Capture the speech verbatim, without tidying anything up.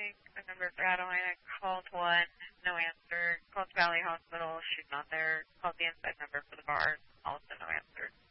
a number for Adelina. Called one, no answer. Called Valley Hospital, she's not there. Called the inside number for the bar, also no answer.